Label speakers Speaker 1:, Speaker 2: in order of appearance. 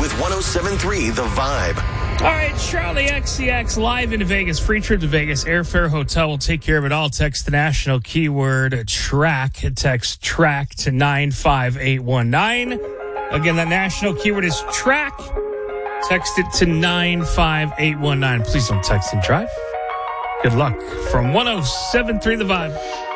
Speaker 1: with 107.3 The Vibe.
Speaker 2: All right, Charlie XCX live in Vegas. Free trip to Vegas. Airfare, hotel will take care of it all. Text the national keyword track. Text track to 95819. Again, that national keyword is track. Text it to 95819. Please don't text and drive. Good luck from 107.3 The Vibe.